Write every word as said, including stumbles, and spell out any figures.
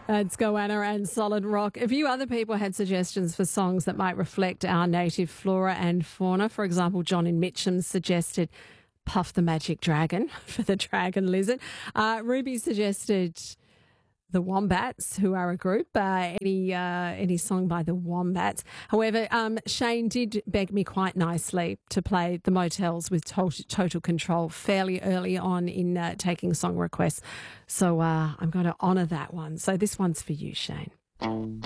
That's Goanna and Solid Rock. A few other people had suggestions for songs that might reflect our native flora and fauna. For example, John in Mitcham suggested Puff the Magic Dragon for the dragon lizard. Uh, Ruby suggested the Wombats, who are a group, uh, any uh, any song by the Wombats. However, um, Shane did beg me quite nicely to play the Motels with Total, total Control fairly early on in uh, taking song requests. So uh, I'm going to honour that one. So this one's for you, Shane.